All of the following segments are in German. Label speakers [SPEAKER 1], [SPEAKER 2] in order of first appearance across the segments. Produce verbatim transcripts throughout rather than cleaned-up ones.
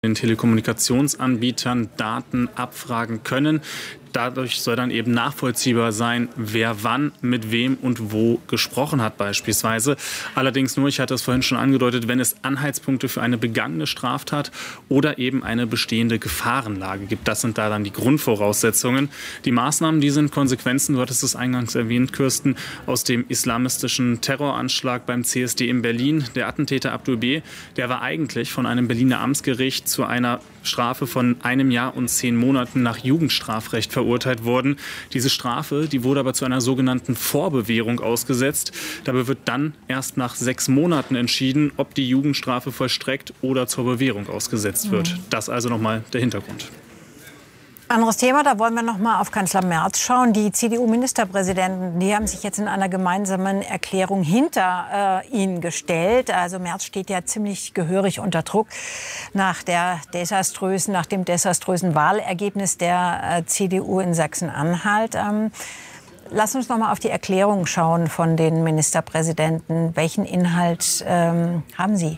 [SPEAKER 1] den Telekommunikationsanbietern Daten abfragen können. Dadurch soll dann eben nachvollziehbar sein, wer wann, mit wem und wo gesprochen hat beispielsweise. Allerdings nur, ich hatte es vorhin schon angedeutet, wenn es Anhaltspunkte für eine begangene Straftat oder eben eine bestehende Gefahrenlage gibt. Das sind da dann die Grundvoraussetzungen. Die Maßnahmen, die sind Konsequenzen, du hattest es eingangs erwähnt, Kirsten, aus dem islamistischen Terroranschlag beim C S D in Berlin. Der Attentäter Abdul B., der war eigentlich von einem Berliner Amtsgericht zu einer Strafe von einem Jahr und zehn Monaten nach Jugendstrafrecht verurteilt worden. Diese Strafe, die wurde aber zu einer sogenannten Vorbewährung ausgesetzt. Dabei wird dann erst nach sechs Monaten entschieden, ob die Jugendstrafe vollstreckt oder zur Bewährung ausgesetzt wird. Mhm. Das also nochmal der Hintergrund.
[SPEAKER 2] Anderes Thema, da wollen wir noch mal auf Kanzler Merz schauen. Die C D U-Ministerpräsidenten, die haben sich jetzt in einer gemeinsamen Erklärung hinter äh, ihn gestellt. Also Merz steht ja ziemlich gehörig unter Druck nach der desaströsen, nach dem desaströsen Wahlergebnis der äh, C D U in Sachsen-Anhalt. Ähm, lass uns noch mal auf die Erklärung schauen von den Ministerpräsidenten. Welchen Inhalt ähm, haben sie?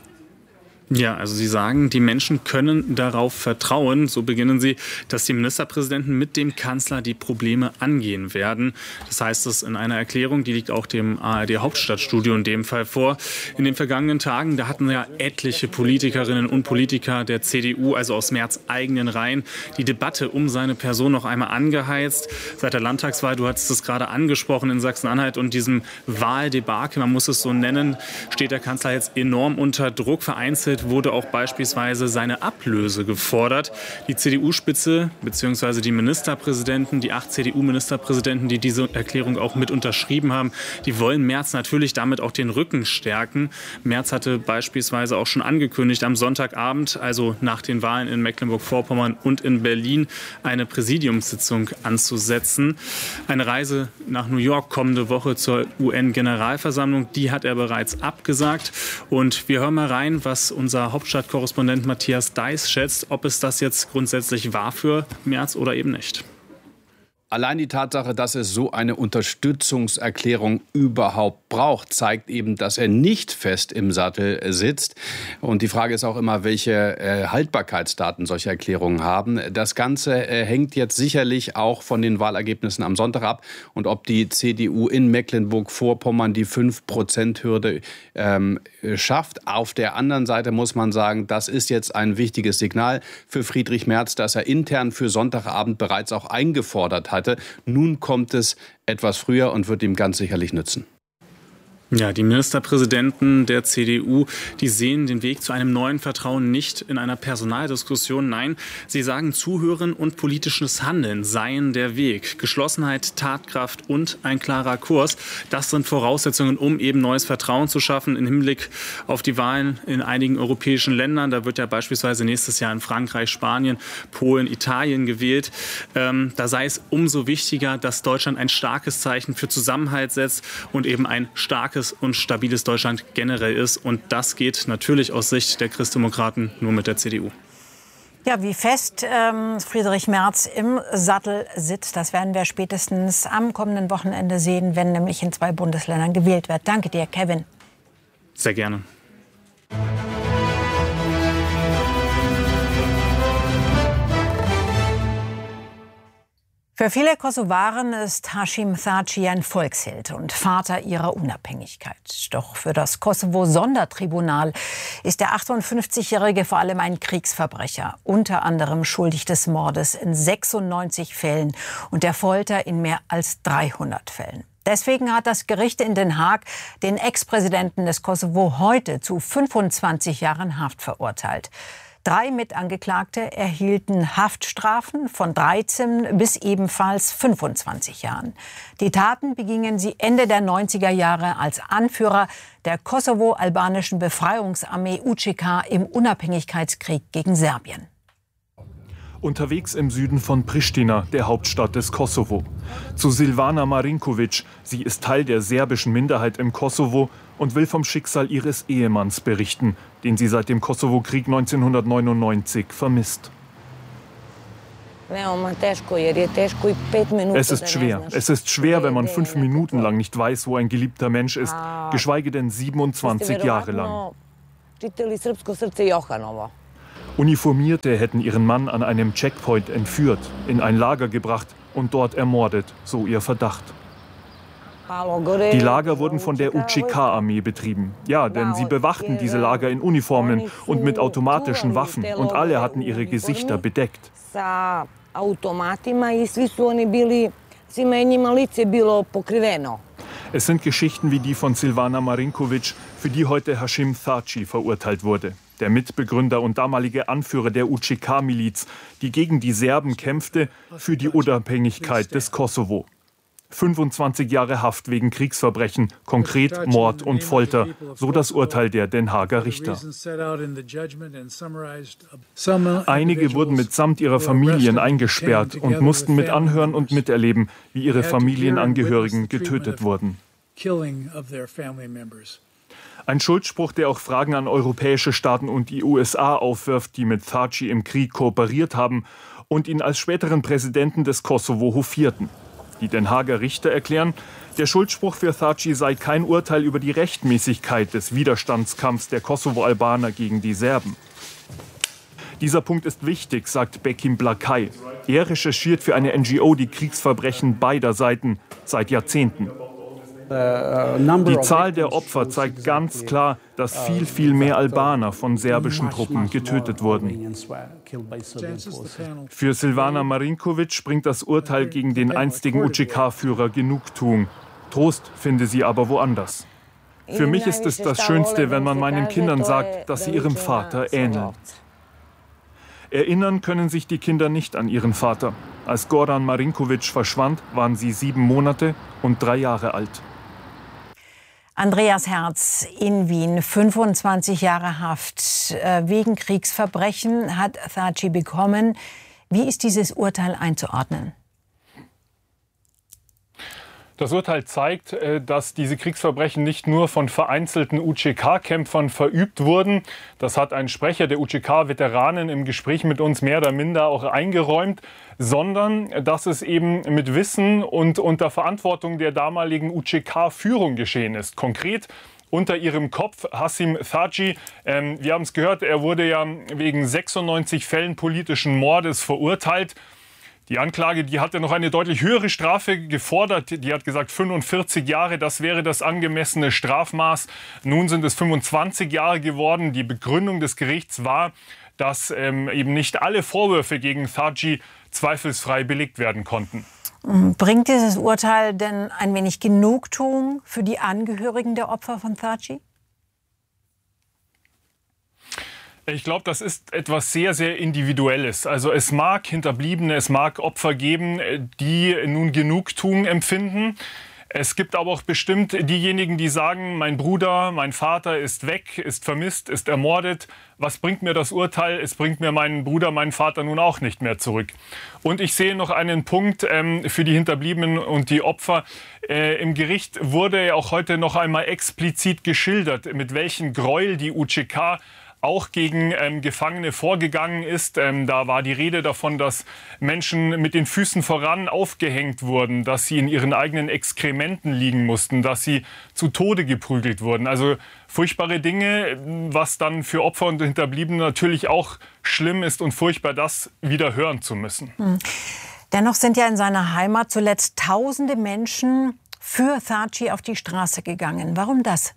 [SPEAKER 1] Ja, also Sie sagen, die Menschen können darauf vertrauen, so beginnen Sie, dass die Ministerpräsidenten mit dem Kanzler die Probleme angehen werden. Das heißt es in einer Erklärung, die liegt auch dem A R D-Hauptstadtstudio in dem Fall vor. In den vergangenen Tagen, da hatten ja etliche Politikerinnen und Politiker der C D U, also aus Merz eigenen Reihen, die Debatte um seine Person noch einmal angeheizt. Seit der Landtagswahl, du hattest es gerade angesprochen, in Sachsen-Anhalt und diesem Wahldebakel, man muss es so nennen, steht der Kanzler jetzt enorm unter Druck. Vereinzelt wurde auch beispielsweise seine Ablöse gefordert. Die C D U-Spitze bzw. die Ministerpräsidenten, die acht C D U-Ministerpräsidenten, die diese Erklärung auch mit unterschrieben haben, die wollen Merz natürlich damit auch den Rücken stärken. Merz hatte beispielsweise auch schon angekündigt, am Sonntagabend, also nach den Wahlen in Mecklenburg-Vorpommern und in Berlin, eine Präsidiumssitzung anzusetzen. Eine Reise nach New York kommende Woche zur U N-Generalversammlung, die hat er bereits abgesagt. Und wir hören mal rein, was unser Hauptstadtkorrespondent Matthias Deiß schätzt, ob es das jetzt grundsätzlich war für Merz oder eben nicht.
[SPEAKER 3] Allein die Tatsache, dass es so eine Unterstützungserklärung überhaupt braucht, zeigt eben, dass er nicht fest im Sattel sitzt. Und die Frage ist auch immer, welche äh, Haltbarkeitsdaten solche Erklärungen haben. Das Ganze äh, hängt jetzt sicherlich auch von den Wahlergebnissen am Sonntag ab und ob die C D U in Mecklenburg-Vorpommern die fünf Prozent Hürde ähm, schafft. Auf der anderen Seite muss man sagen, das ist jetzt ein wichtiges Signal für Friedrich Merz, dass er intern für Sonntagabend bereits auch eingefordert hat. Nun kommt es etwas früher und wird ihm ganz sicherlich nützen.
[SPEAKER 1] Ja, die Ministerpräsidenten der C D U, die sehen den Weg zu einem neuen Vertrauen nicht in einer Personaldiskussion. Nein, sie sagen, Zuhören und politisches Handeln seien der Weg. Geschlossenheit, Tatkraft und ein klarer Kurs, das sind Voraussetzungen, um eben neues Vertrauen zu schaffen im Hinblick auf die Wahlen in einigen europäischen Ländern. Da wird ja beispielsweise nächstes Jahr in Frankreich, Spanien, Polen, Italien gewählt. Ähm, da sei es umso wichtiger, dass Deutschland ein starkes Zeichen für Zusammenhalt setzt und eben ein starkes und stabiles Deutschland generell ist. Und das geht natürlich aus Sicht der Christdemokraten nur mit der C D U.
[SPEAKER 2] Ja, wie fest ähm, Friedrich Merz im Sattel sitzt, das werden wir spätestens am kommenden Wochenende sehen, wenn nämlich in zwei Bundesländern gewählt wird. Danke dir, Kevin.
[SPEAKER 1] Sehr gerne.
[SPEAKER 2] Für viele Kosovaren ist Hashim Thaçi ein Volksheld und Vater ihrer Unabhängigkeit. Doch für das Kosovo-Sondertribunal ist der achtundfünfzigjährige vor allem ein Kriegsverbrecher, unter anderem schuldig des Mordes in sechsundneunzig Fällen und der Folter in mehr als dreihundert Fällen. Deswegen hat das Gericht in Den Haag den Ex-Präsidenten des Kosovo heute zu fünfundzwanzig Jahren Haft verurteilt. Drei Mitangeklagte erhielten Haftstrafen von dreizehn bis ebenfalls fünfundzwanzig Jahren. Die Taten begingen sie Ende der neunziger Jahre als Anführer der kosovo-albanischen Befreiungsarmee U C K im Unabhängigkeitskrieg gegen Serbien.
[SPEAKER 4] Unterwegs im Süden von Pristina, der Hauptstadt des Kosovo. Zu Silvana Marinković. Sie ist Teil der serbischen Minderheit im Kosovo und will vom Schicksal ihres Ehemanns berichten, den sie seit dem Kosovo-Krieg neunzehnhundertneunundneunzig vermisst. Es ist schwer. Es ist schwer, wenn man fünf Minuten lang nicht weiß, wo ein geliebter Mensch ist, geschweige denn siebenundzwanzig Jahre lang. Uniformierte hätten ihren Mann an einem Checkpoint entführt, in ein Lager gebracht und dort ermordet, so ihr Verdacht. Die Lager wurden von der U C K-Armee betrieben. Ja, denn sie bewachten diese Lager in Uniformen und mit automatischen Waffen. Und alle hatten ihre Gesichter bedeckt. Es sind Geschichten wie die von Silvana Marinković, für die heute Hashim Thaçi verurteilt wurde. Der Mitbegründer und damalige Anführer der U C K-Miliz, die gegen die Serben kämpfte, für die Unabhängigkeit des Kosovo. fünfundzwanzig Jahre Haft wegen Kriegsverbrechen, konkret Mord und Folter, so das Urteil der Den Haager Richter. Einige wurden mitsamt ihrer Familien eingesperrt und mussten mit anhören und miterleben, wie ihre Familienangehörigen getötet wurden. Ein Schuldspruch, der auch Fragen an europäische Staaten und die U S A aufwirft, die mit Thaçi im Krieg kooperiert haben und ihn als späteren Präsidenten des Kosovo hofierten. Die Den Haager Richter erklären, der Schuldspruch für Thaçi sei kein Urteil über die Rechtmäßigkeit des Widerstandskampfs der Kosovo-Albaner gegen die Serben. Dieser Punkt ist wichtig, sagt Bekim Blakay. Er recherchiert für eine N G O die Kriegsverbrechen beider Seiten seit Jahrzehnten. Die Zahl der Opfer zeigt ganz klar, dass viel, viel mehr Albaner von serbischen Truppen getötet wurden. Für Silvana Marinković bringt das Urteil gegen den einstigen U C K-Führer Genugtuung. Trost finde sie aber woanders. Für mich ist es das Schönste, wenn man meinen Kindern sagt, dass sie ihrem Vater ähneln. Erinnern können sich die Kinder nicht an ihren Vater. Als Goran Marinković verschwand, waren sie sieben Monate und drei Jahre alt.
[SPEAKER 2] Andreas Herz in Wien, fünfundzwanzig Jahre Haft wegen Kriegsverbrechen hat Thaçi bekommen. Wie ist dieses Urteil einzuordnen?
[SPEAKER 4] Das Urteil zeigt, dass diese Kriegsverbrechen nicht nur von vereinzelten U C K-Kämpfern verübt wurden. Das hat ein Sprecher der U C K-Veteranen im Gespräch mit uns mehr oder minder auch eingeräumt, sondern dass es eben mit Wissen und unter Verantwortung der damaligen U C K-Führung geschehen ist. Konkret unter ihrem Kopf Hashim Thaçi. Ähm, wir haben es gehört, er wurde ja wegen sechsundneunzig Fällen politischen Mordes verurteilt. Die Anklage, die hatte noch eine deutlich höhere Strafe gefordert. Die hat gesagt fünfundvierzig Jahre, das wäre das angemessene Strafmaß. Nun sind es fünfundzwanzig Jahre geworden. Die Begründung des Gerichts war, dass ähm, eben nicht alle Vorwürfe gegen Thaçi zweifelsfrei belegt werden konnten.
[SPEAKER 2] Bringt dieses Urteil denn ein wenig Genugtuung für die Angehörigen der Opfer von Thaçi?
[SPEAKER 4] Ich glaube, das ist etwas sehr, sehr Individuelles. Also es mag Hinterbliebene, es mag Opfer geben, die nun Genugtuung empfinden. Es gibt aber auch bestimmt diejenigen, die sagen, mein Bruder, mein Vater ist weg, ist vermisst, ist ermordet. Was bringt mir das Urteil? Es bringt mir meinen Bruder, meinen Vater nun auch nicht mehr zurück. Und ich sehe noch einen Punkt ähm, für die Hinterbliebenen und die Opfer. Äh, Im Gericht wurde ja auch heute noch einmal explizit geschildert, mit welchen Gräuel die U C K auch gegen ähm, Gefangene vorgegangen ist. Ähm, da war die Rede davon, dass Menschen mit den Füßen voran aufgehängt wurden, dass sie in ihren eigenen Exkrementen liegen mussten, dass sie zu Tode geprügelt wurden. Also furchtbare Dinge, was dann für Opfer und Hinterbliebene natürlich auch schlimm ist und furchtbar, das wieder hören zu müssen.
[SPEAKER 2] Hm. Dennoch sind ja in seiner Heimat zuletzt tausende Menschen für Thaçi auf die Straße gegangen. Warum das?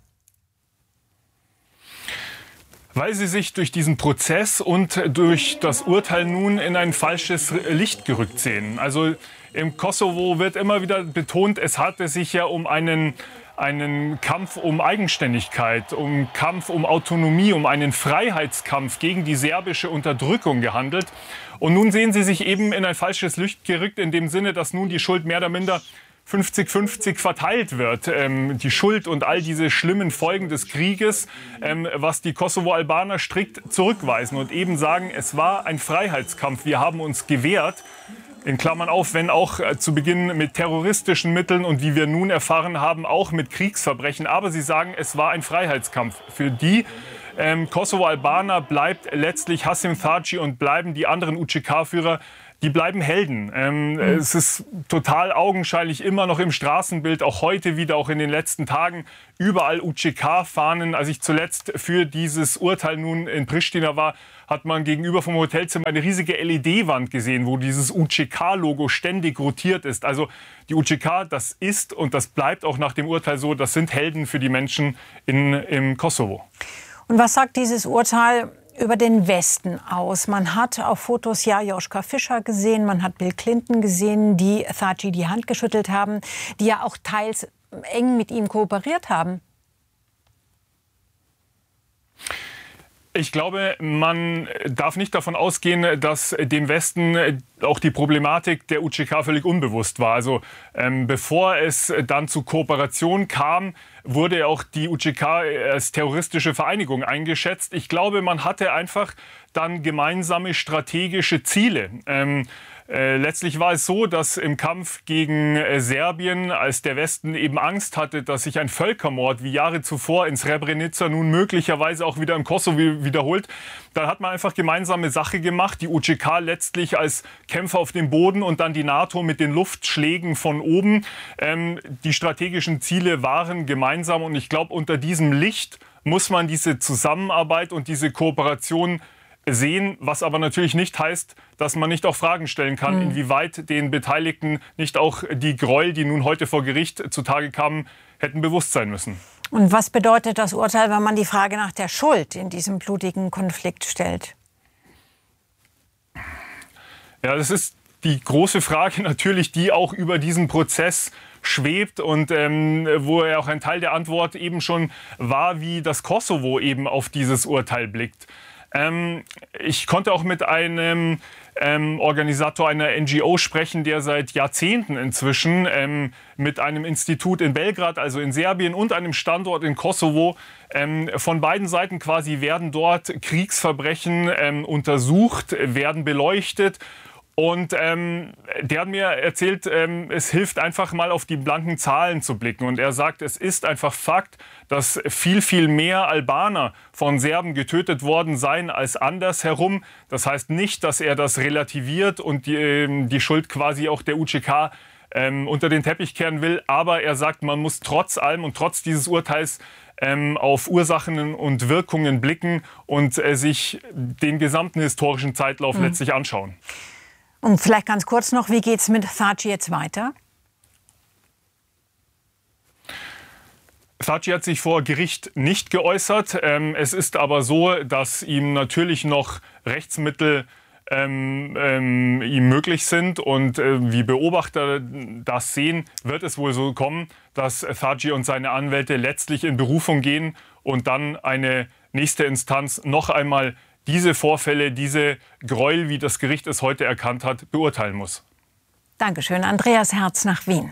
[SPEAKER 4] Weil sie sich durch diesen Prozess und durch das Urteil nun in ein falsches Licht gerückt sehen. Also im Kosovo wird immer wieder betont, es hatte sich ja um einen, einen Kampf um Eigenständigkeit, um Kampf um Autonomie, um einen Freiheitskampf gegen die serbische Unterdrückung gehandelt. Und nun sehen sie sich eben in ein falsches Licht gerückt, in dem Sinne, dass nun die Schuld mehr oder minder fünfzig fünfzig verteilt wird. Ähm, die Schuld und all diese schlimmen Folgen des Krieges, ähm, was die Kosovo-Albaner strikt zurückweisen und eben sagen, es war ein Freiheitskampf, wir haben uns gewehrt. In Klammern auf, wenn auch äh, zu Beginn mit terroristischen Mitteln und wie wir nun erfahren haben, auch mit Kriegsverbrechen. Aber sie sagen, es war ein Freiheitskampf. Für die ähm, Kosovo-Albaner bleibt letztlich Hashim Thaçi und bleiben die anderen U C K-Führer die bleiben Helden. Ähm, mhm. Es ist total augenscheinlich immer noch im Straßenbild, auch heute wieder, auch in den letzten Tagen, überall U C K-Fahnen. Als ich zuletzt für dieses Urteil nun in Pristina war, hat man gegenüber vom Hotelzimmer eine riesige L E D-Wand gesehen, wo dieses U C K-Logo ständig rotiert ist. Also die U C K, das ist und das bleibt auch nach dem Urteil so, das sind Helden für die Menschen in, im Kosovo.
[SPEAKER 2] Und was sagt dieses Urteil über den Westen aus? Man hat auf Fotos ja Joschka Fischer gesehen, man hat Bill Clinton gesehen, die Thaçi die Hand geschüttelt haben, die ja auch teils eng mit ihm kooperiert haben.
[SPEAKER 4] Ich glaube, man darf nicht davon ausgehen, dass dem Westen auch die Problematik der U C K völlig unbewusst war. Also ähm, bevor es dann zu Kooperation kam, wurde auch die U C K als terroristische Vereinigung eingeschätzt. Ich glaube, man hatte einfach dann gemeinsame strategische Ziele. Ähm, Äh, letztlich war es so, dass im Kampf gegen äh, Serbien, als der Westen eben Angst hatte, dass sich ein Völkermord wie Jahre zuvor in Srebrenica nun möglicherweise auch wieder im Kosovo wiederholt, dann hat man einfach gemeinsame Sache gemacht. Die U C K letztlich als Kämpfer auf dem Boden und dann die NATO mit den Luftschlägen von oben. Ähm, die strategischen Ziele waren gemeinsam und ich glaube, unter diesem Licht muss man diese Zusammenarbeit und diese Kooperation sehen, was aber natürlich nicht heißt, dass man nicht auch Fragen stellen kann, mhm. inwieweit den Beteiligten nicht auch die Gräuel, die nun heute vor Gericht zutage kamen, hätten bewusst sein müssen.
[SPEAKER 2] Und was bedeutet das Urteil, wenn man die Frage nach der Schuld in diesem blutigen Konflikt stellt?
[SPEAKER 4] Ja, das ist die große Frage natürlich, die auch über diesen Prozess schwebt und ähm, wo ja auch ein Teil der Antwort eben schon war, wie das Kosovo eben auf dieses Urteil blickt. Ähm, ich konnte auch mit einem ähm, Organisator einer N G O sprechen, der seit Jahrzehnten inzwischen ähm, mit einem Institut in Belgrad, also in Serbien, und einem Standort in Kosovo, ähm, von beiden Seiten quasi werden dort Kriegsverbrechen ähm, untersucht, werden beleuchtet. Und ähm, der hat mir erzählt, ähm, es hilft einfach mal auf die blanken Zahlen zu blicken. Und er sagt, es ist einfach Fakt, dass viel, viel mehr Albaner von Serben getötet worden seien als andersherum. Das heißt nicht, dass er das relativiert und die, ähm, die Schuld quasi auch der U C K ähm, unter den Teppich kehren will. Aber er sagt, man muss trotz allem und trotz dieses Urteils ähm, auf Ursachen und Wirkungen blicken und äh, sich den gesamten historischen Zeitlauf mhm. letztlich anschauen.
[SPEAKER 2] Und vielleicht ganz kurz noch, wie geht es mit Thaçi jetzt weiter?
[SPEAKER 4] Thaçi hat sich vor Gericht nicht geäußert. Ähm, es ist aber so, dass ihm natürlich noch Rechtsmittel ähm, ähm, ihm möglich sind. Und äh, wie Beobachter das sehen, wird es wohl so kommen, dass Thaçi und seine Anwälte letztlich in Berufung gehen und dann eine nächste Instanz noch einmal diese Vorfälle, diese Gräuel, wie das Gericht es heute erkannt hat, beurteilen muss.
[SPEAKER 2] Dankeschön. Andreas Herz nach Wien.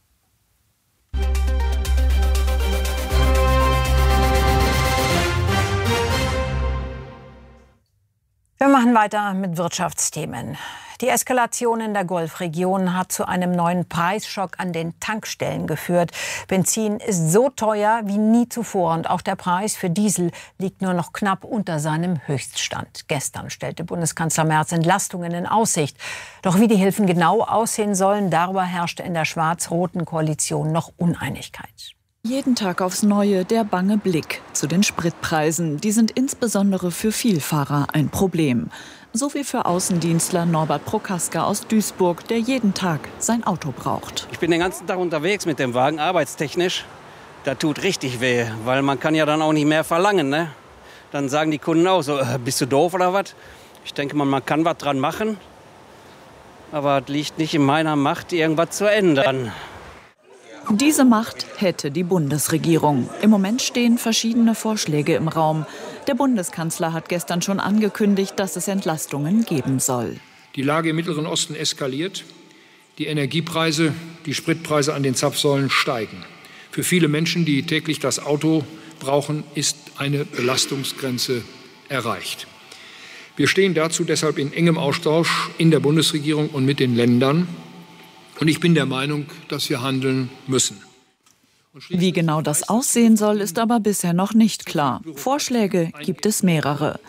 [SPEAKER 2] Wir machen weiter mit Wirtschaftsthemen. Die Eskalation in der Golfregion hat zu einem neuen Preisschock an den Tankstellen geführt. Benzin ist so teuer wie nie zuvor und auch der Preis für Diesel liegt nur noch knapp unter seinem Höchststand. Gestern stellte Bundeskanzler Merz Entlastungen in Aussicht. Doch wie die Hilfen genau aussehen sollen, darüber herrschte in der schwarz-roten Koalition noch Uneinigkeit.
[SPEAKER 5] Jeden Tag aufs Neue der bange Blick zu den Spritpreisen. Die sind insbesondere für Vielfahrer ein Problem. So wie für Außendienstler Norbert Prokaska aus Duisburg, der jeden Tag sein Auto braucht.
[SPEAKER 6] Ich bin den ganzen Tag unterwegs mit dem Wagen, arbeitstechnisch. Das tut richtig weh, weil man kann ja dann auch nicht mehr verlangen. Ne? Dann sagen die Kunden auch so, äh, bist du doof oder was? Ich denke mal, man kann was dran machen. Aber es liegt nicht in meiner Macht, irgendwas zu ändern.
[SPEAKER 5] Diese Macht hätte die Bundesregierung. Im Moment stehen verschiedene Vorschläge im Raum. Der Bundeskanzler hat gestern schon angekündigt, dass es Entlastungen geben soll.
[SPEAKER 7] Die Lage im Mittleren Osten eskaliert. Die Energiepreise, die Spritpreise an den Zapfsäulen steigen. Für viele Menschen, die täglich das Auto brauchen, ist eine Belastungsgrenze erreicht. Wir stehen dazu deshalb in engem Austausch in der Bundesregierung und mit den Ländern. Und ich bin der Meinung, dass wir handeln müssen.
[SPEAKER 5] Wie genau das aussehen soll, ist aber bisher noch nicht klar. Vorschläge gibt es mehrere.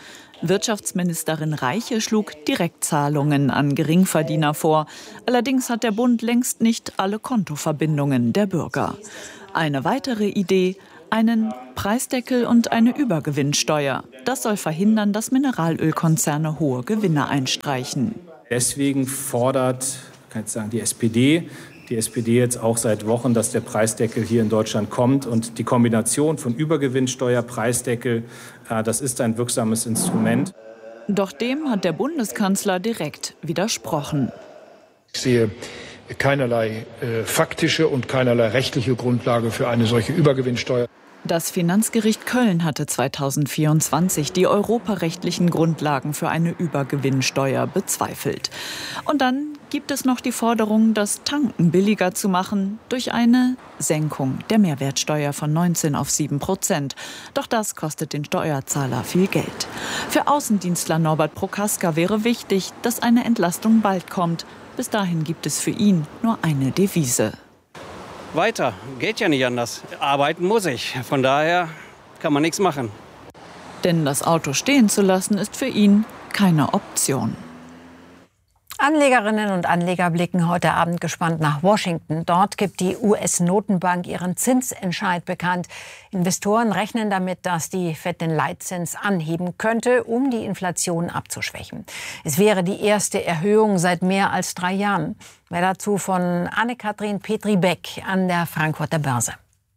[SPEAKER 5] Wirtschaftsministerin Reiche schlug Direktzahlungen an Geringverdiener vor. Allerdings hat der Bund längst nicht alle Kontoverbindungen der Bürger. Eine weitere Idee: einen Preisdeckel und eine Übergewinnsteuer. Das soll verhindern, dass Mineralölkonzerne hohe Gewinne einstreichen.
[SPEAKER 8] Deswegen fordert, kann ich sagen, die S P D, die S P D jetzt auch seit Wochen, dass der Preisdeckel hier in Deutschland kommt. Und die Kombination von Übergewinnsteuer, Preisdeckel, das ist ein wirksames Instrument.
[SPEAKER 5] Doch dem hat der Bundeskanzler direkt widersprochen.
[SPEAKER 7] Ich sehe keinerlei äh, faktische und keinerlei rechtliche Grundlage für eine solche Übergewinnsteuer.
[SPEAKER 5] Das Finanzgericht Köln hatte zweitausendvierundzwanzig die europarechtlichen Grundlagen für eine Übergewinnsteuer bezweifelt. Und dann gibt es noch die Forderung, das Tanken billiger zu machen durch eine Senkung der Mehrwertsteuer von neunzehn auf sieben Prozent. Doch das kostet den Steuerzahler viel Geld. Für Außendienstler Norbert Prokaska wäre wichtig, dass eine Entlastung bald kommt. Bis dahin gibt es für ihn nur eine Devise.
[SPEAKER 6] Weiter, geht ja nicht anders. Arbeiten muss ich. Von daher kann man nichts machen.
[SPEAKER 5] Denn das Auto stehen zu lassen, ist für ihn keine Option.
[SPEAKER 2] Anlegerinnen und Anleger blicken heute Abend gespannt nach Washington. Dort gibt die U S-Notenbank ihren Zinsentscheid bekannt. Investoren rechnen damit, dass die Fed den Leitzins anheben könnte, um die Inflation abzuschwächen. Es wäre die erste Erhöhung seit mehr als drei Jahren. Mehr dazu von Anne-Kathrin Petri-Beck an der Frankfurter Börse.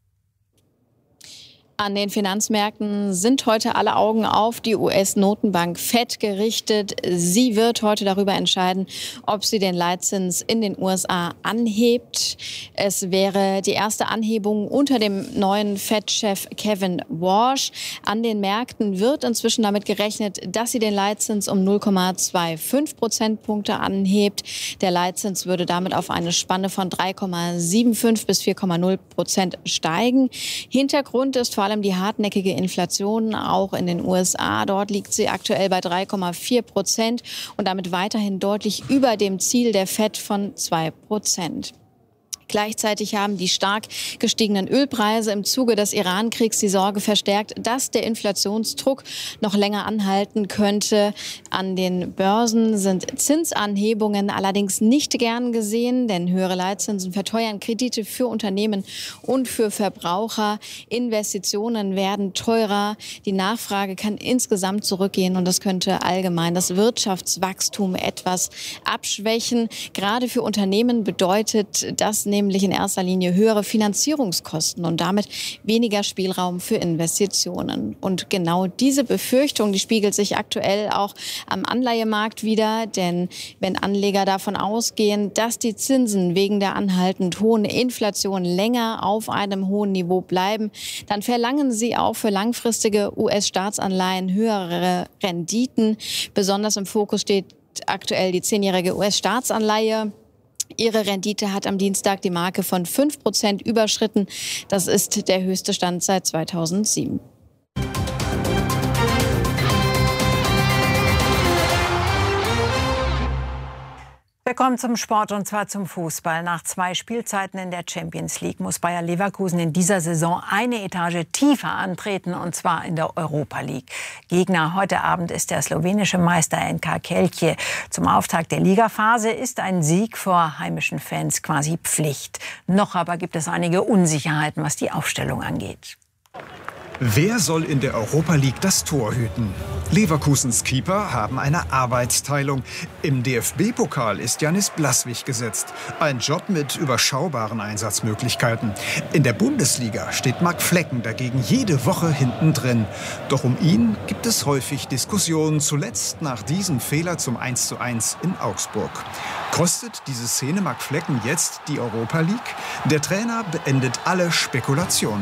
[SPEAKER 9] An den Finanzmärkten sind heute alle Augen auf die U S-Notenbank Fed gerichtet. Sie wird heute darüber entscheiden, ob sie den Leitzins in den U S A anhebt. Es wäre die erste Anhebung unter dem neuen Fed-Chef Kevin Warsh. An den Märkten wird inzwischen damit gerechnet, dass sie den Leitzins um null Komma fünfundzwanzig Prozentpunkte anhebt. Der Leitzins würde damit auf eine Spanne von drei Komma fünfundsiebzig bis vier Komma null Prozent steigen. Hintergrund ist vor allem die hartnäckige Inflation, auch in den U S A. Dort liegt sie aktuell bei drei Komma vier Prozent und damit weiterhin deutlich über dem Ziel der Fed von zwei Prozent. Gleichzeitig haben die stark gestiegenen Ölpreise im Zuge des Iran-Kriegs die Sorge verstärkt, dass der Inflationsdruck noch länger anhalten könnte. An den Börsen sind Zinsanhebungen allerdings nicht gern gesehen, denn höhere Leitzinsen verteuern Kredite für Unternehmen und für Verbraucher. Investitionen werden teurer, die Nachfrage kann insgesamt zurückgehen und das könnte allgemein das Wirtschaftswachstum etwas abschwächen. Gerade für Unternehmen bedeutet das nämlich in erster Linie höhere Finanzierungskosten und damit weniger Spielraum für Investitionen. Und genau diese Befürchtung, die spiegelt sich aktuell auch am Anleihemarkt wider, denn wenn Anleger davon ausgehen, dass die Zinsen wegen der anhaltend hohen Inflation länger auf einem hohen Niveau bleiben, dann verlangen sie auch für langfristige U S-Staatsanleihen höhere Renditen. Besonders im Fokus steht aktuell die zehnjährige U S-Staatsanleihe. Ihre Rendite hat am Dienstag die Marke von fünf Prozent überschritten. Das ist der höchste Stand seit zweitausendsieben.
[SPEAKER 2] Wir kommen zum Sport und zwar zum Fußball. Nach zwei Spielzeiten in der Champions League muss Bayer Leverkusen in dieser Saison eine Etage tiefer antreten, und zwar in der Europa League. Gegner heute Abend ist der slowenische Meister N K Kelje. Zum Auftakt der Ligaphase ist ein Sieg vor heimischen Fans quasi Pflicht. Noch aber gibt es einige Unsicherheiten, was die Aufstellung angeht.
[SPEAKER 10] Wer soll in der Europa League das Tor hüten? Leverkusens Keeper haben eine Arbeitsteilung. Im D F B-Pokal ist Janis Blaswig gesetzt. Ein Job mit überschaubaren Einsatzmöglichkeiten. In der Bundesliga steht Marc Flecken dagegen jede Woche hinten drin. Doch um ihn gibt es häufig Diskussionen, zuletzt nach diesem Fehler zum eins zu eins in Augsburg. Kostet diese Szene Marc Flecken jetzt die Europa League? Der Trainer beendet alle Spekulationen.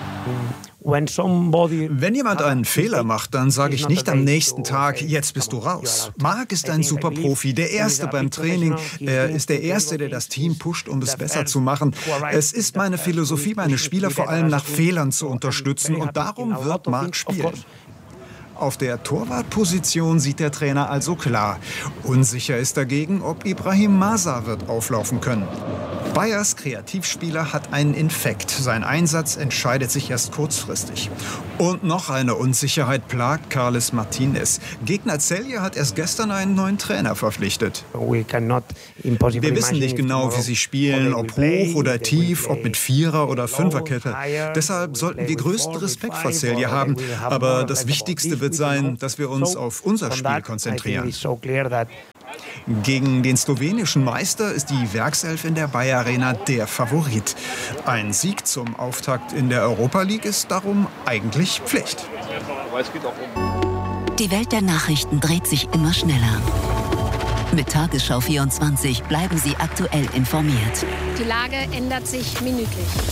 [SPEAKER 10] Wenn jemand einen Fehler macht, dann sage ich nicht am nächsten Tag, jetzt bist du raus. Marc ist ein super Profi, der Erste beim Training. Er ist der Erste, der das Team pusht, um es besser zu machen. Es ist meine Philosophie, meine Spieler vor allem nach Fehlern zu unterstützen, und darum wird Marc spielen. Auf der Torwartposition sieht der Trainer also klar. Unsicher ist dagegen, ob Ibrahim Masa wird auflaufen können. Bayers Kreativspieler hat einen Infekt. Sein Einsatz entscheidet sich erst kurzfristig. Und noch eine Unsicherheit plagt Carles Martinez. Gegner Celje hat erst gestern einen neuen Trainer verpflichtet. Wir wissen nicht genau, wie sie spielen, ob hoch oder tief, ob mit Vierer- oder Fünferkette. Deshalb sollten wir größten Respekt vor Celje haben. Aber das Wichtigste wird sein, dass wir uns auf unser Spiel konzentrieren. Gegen den slowenischen Meister ist die Werkself in der Bayer Arena der Favorit. Ein Sieg zum Auftakt in der Europa League ist darum eigentlich Pflicht.
[SPEAKER 11] Die Welt der Nachrichten dreht sich immer schneller. Mit Tagesschau vierundzwanzig bleiben Sie aktuell informiert.
[SPEAKER 12] Die Lage ändert sich minütlich.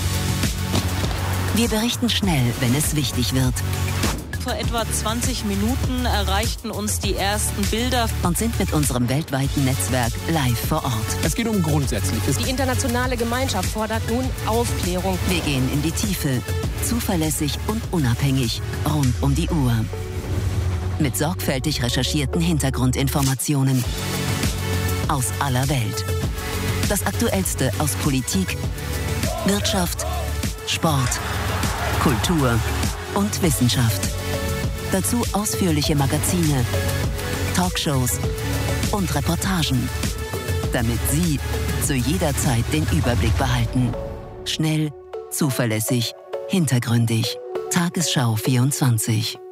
[SPEAKER 11] Wir berichten schnell, wenn es wichtig wird.
[SPEAKER 13] Vor etwa zwanzig Minuten erreichten uns die ersten Bilder
[SPEAKER 11] und sind mit unserem weltweiten Netzwerk live vor Ort.
[SPEAKER 14] Es geht um Grundsätzliches.
[SPEAKER 12] Die internationale Gemeinschaft fordert nun Aufklärung.
[SPEAKER 11] Wir gehen in die Tiefe, zuverlässig und unabhängig, rund um die Uhr. Mit sorgfältig recherchierten Hintergrundinformationen aus aller Welt. Das Aktuellste aus Politik, Wirtschaft, Sport, Kultur und Wissenschaft. Dazu ausführliche Magazine, Talkshows und Reportagen, damit Sie zu jeder Zeit den Überblick behalten. Schnell, zuverlässig, hintergründig. Tagesschau vierundzwanzig.